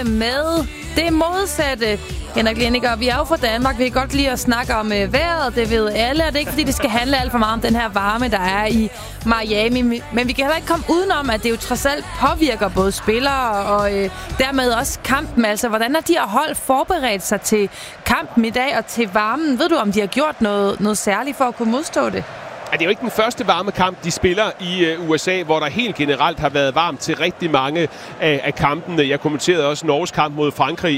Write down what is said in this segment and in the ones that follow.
med det modsatte. Henrik Liniger, vi er jo fra Danmark. Vi kan godt lide at snakke om vejret. Det ved alle, og det er ikke fordi, det skal handle alt for meget om den her varme, der er i Miami. Men vi kan heller ikke komme udenom, at det jo trods alt påvirker både spillere og dermed også kampen. Altså, hvordan har de her hold forberedt sig til kampen i dag og til varmen? Ved du, om de har gjort noget særligt for at kunne modstå det? Det er jo ikke den første varme kamp, de spiller i USA, hvor der helt generelt har været varmt til rigtig mange af kampene. Jeg kommenterede også Norges kamp mod Frankrig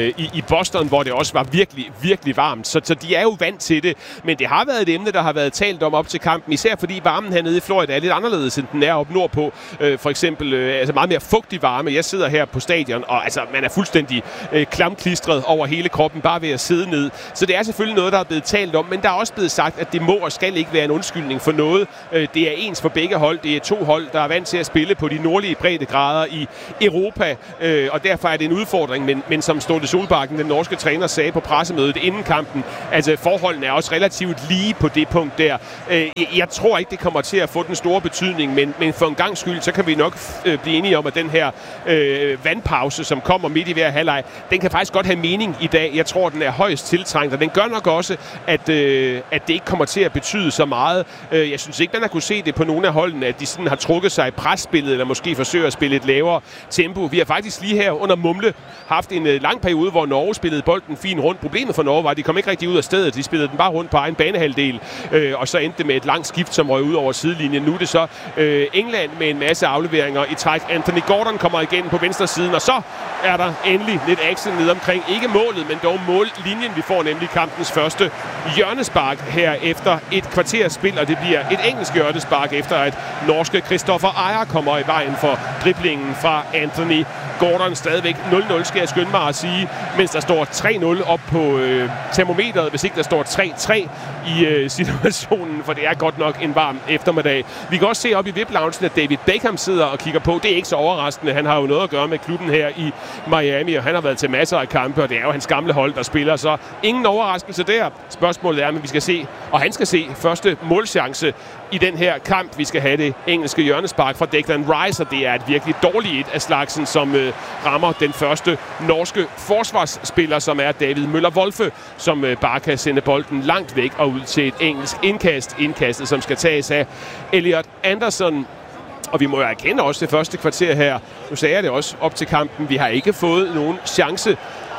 i Boston, hvor det også var virkelig, virkelig varmt. Så de er jo vant til det. Men det har været et emne, der har været talt om op til kampen, især fordi varmen hernede i Florida er lidt anderledes, end den er oppe nordpå. For eksempel altså meget mere fugtig varme. Jeg sidder her på stadion, og altså, man er fuldstændig klamklistret over hele kroppen, bare ved at sidde ned. Så det er selvfølgelig noget, der er blevet talt om, men der er også blevet sagt, at det må og skal ikke være en undskyldning for noget. Det er ens for begge hold. Det er to hold, der er vant til at spille på de nordlige breddegrader i Europa, og derfor er det en udfordring. Men som Ståle Solbakken, den norske træner, sagde på pressemødet inden kampen, altså forholdene er også relativt lige på det punkt der. Jeg tror ikke, det kommer til at få den store betydning, men for en gang skyld, så kan vi nok blive enige om, at den her vandpause, som kommer midt i hver halvleg, den kan faktisk godt have mening i dag. Jeg tror, den er højst tiltrængt, og den gør nok også, at det ikke kommer til at betyde så meget. Jeg synes ikke, man har kunne se det på nogle af holdene, at de sådan har trukket sig i presspillet, eller måske forsøger at spille et lavere tempo. Vi har faktisk lige her under Mumle haft en lang periode, hvor Norge spillede bolden fint rundt. Problemet for Norge var, at de kom ikke rigtig ud af stedet. De spillede den bare rundt på egen banehalvdel, og så endte det med et langt skift, som røg ud over sidelinjen. Nu er det så England med en masse afleveringer i træk. Anthony Gordon kommer igen på venstre siden, og så er der endelig lidt action ned omkring. Ikke målet, men dog mållinjen. Vi får nemlig kampens første hjørnespark her efter et kvarters spil, og det bliver et engelsk hjørnespark efter at norske Kristoffer Ajer kommer i vejen for driblingen fra Anthony Gordon. Stadigvæk 0-0, skal jeg skynde mig at sige, mens der står 3-0 op på termometeret, hvis ikke der står 3-3 i situationen, for det er godt nok en varm eftermiddag. Vi kan også se op i VIP-loungen, at David Beckham sidder og kigger på. Det er ikke så overraskende. Han har jo noget at gøre med klubben her i Miami, og han har været til masser af kampe, og det er jo hans gamle hold, der spiller, så ingen overraskelse der. Spørgsmålet er, om vi skal se, og han skal se første målchance i den her kamp. Vi skal have det engelske hjørnespark fra Declan Rice, og det er et virkelig dårligt et af slagsen, som rammer den første norske forsvarsspiller, som er David Møller-Wolfe, som bare kan sende bolden langt væk og ud til et engelsk indkast. Indkastet, som skal tages af Elliot Anderson. Og vi må jo erkende også det første kvarter her. Nu sagde jeg det også op til kampen. Vi har ikke fået nogen chance.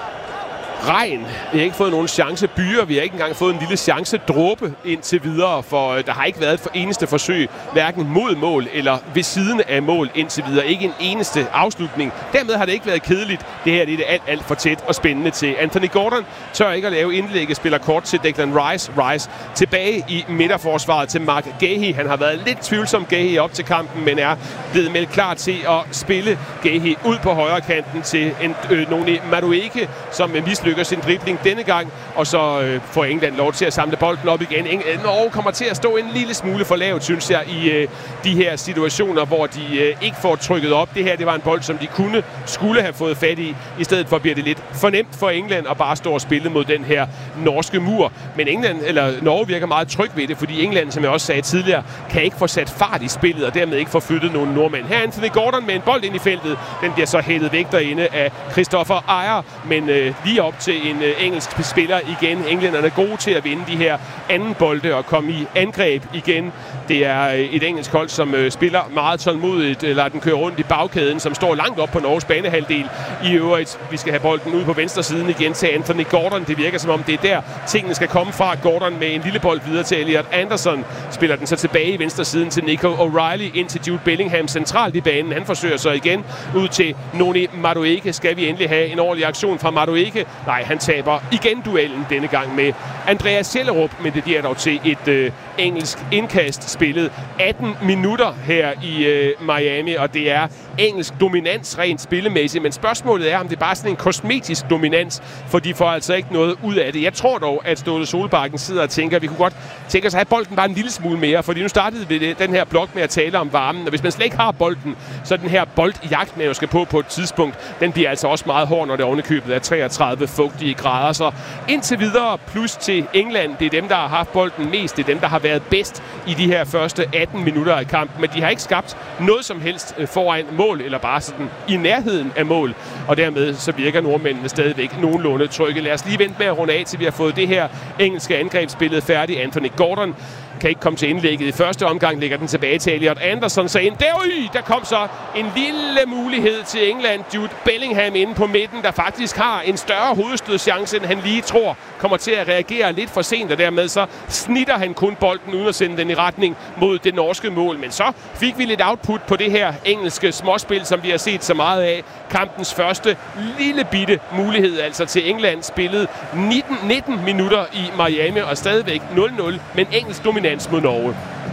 Regn. Vi har ikke fået nogen chance byer. Vi har ikke engang fået en lille chance dråbe indtil videre, for der har ikke været et eneste forsøg, hverken mod mål eller ved siden af mål indtil videre. Ikke en eneste afslutning. Dermed har det ikke været kedeligt. Det her det er alt for tæt og spændende til. Anthony Gordon tør ikke at lave indlægget, spiller kort til Declan Rice. Rice tilbage i midterforsvaret til Mark Gahey. Han har været lidt tvivlsom, Gahey, op til kampen, men er blevet meldt klar til at spille Gahey ud på højre kanten til Noni Madueke, som mislykker sin dribling denne gang, og så får England lov til at samle bolden op igen. Norge kommer til at stå en lille smule for lavt, synes jeg, i de her situationer, hvor de ikke får trykket op. Det her, det var en bold, som de skulle have fået fat i. I stedet for bliver det lidt for nemt for England at bare stå og spille mod den her norske mur. Men Norge virker meget tryg ved det, fordi England, som jeg også sagde tidligere, kan ikke få sat fart i spillet, og dermed ikke få flyttet nogle nordmænd. Her er Anthony Gordon med en bold ind i feltet. Den bliver så hættet væk derinde af Kristoffer Ajer, men lige op til en engelsk spiller igen. Englænderne er gode til at vinde de her anden bolde og komme i angreb igen. Det er et engelsk hold, som spiller meget tålmodigt, eller den kører rundt i bagkæden, som står langt op på Norges banehalvdel. I øvrigt, vi skal have bolden ud på venstre siden igen til Anthony Gordon. Det virker som om, det er der, tingene skal komme fra. Gordon med en lille bold videre til Elliot Anderson. Spiller den så tilbage i venstre siden til Nico O'Reilly, ind til Jude Bellingham centralt i banen. Han forsøger så igen ud til Noni Madueke. Skal vi endelig have en ordentlig aktion fra Madueke? Nej, han taber igen duellen denne gang med Andreas Schellerup, men det bliver dog til et engelsk indkast spillet 18 minutter her i Miami, og det er engelsk dominans rent spillemæssigt, men spørgsmålet er, om det er bare sådan en kosmetisk dominans, for de får altså ikke noget ud af det. Jeg tror dog, at Ståle Solbakken sidder og tænker, at vi kunne godt tænke os at have bolden bare en lille smule mere, fordi nu startede vi den her blok med at tale om varmen, og hvis man slet ikke har bolden, så den her boldjagt, man jo skal på et tidspunkt, den bliver altså også meget hård, når det ovenikøbet er fugtige grader. Så indtil videre plus til England. Det er dem, der har haft bolden mest. Det er dem, der har været bedst i de her første 18 minutter af kampen. Men de har ikke skabt noget som helst foran mål, eller bare sådan i nærheden af mål. Og dermed så virker nordmændene stadigvæk nogenlunde trygge. Lad os lige vente med at runde af, til vi har fået det her engelske angrebsbillede færdigt. Anthony Gordon kan ikke komme til indlægget i første omgang, lægger den tilbage til Elliot Anderson, så ind. Der kom så en lille mulighed til England. Jude Bellingham inde på midten, der faktisk har en større hovedstødschance, end han lige tror, kommer til at reagere lidt for sent, og dermed så snitter han kun bolden uden at sende den i retning mod det norske mål. Men så fik vi lidt output på det her engelske småspil, som vi har set så meget af. Kampens første lille bitte mulighed altså til England, spillet 19 minutter i Miami og stadigvæk 0-0, men engelsk dominans mod Norge.